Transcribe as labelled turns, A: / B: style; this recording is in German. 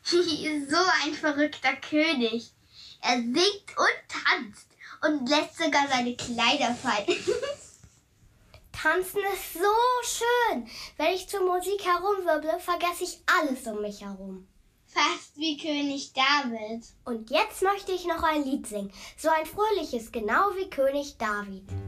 A: So ein verrückter König. Er singt und tanzt und lässt sogar seine Kleider fallen.
B: Tanzen ist so schön. Wenn ich zur Musik herumwirble, vergesse ich alles um mich herum.
A: Fast wie König David.
B: Und jetzt möchte ich noch ein Lied singen. So ein fröhliches, genau wie König David.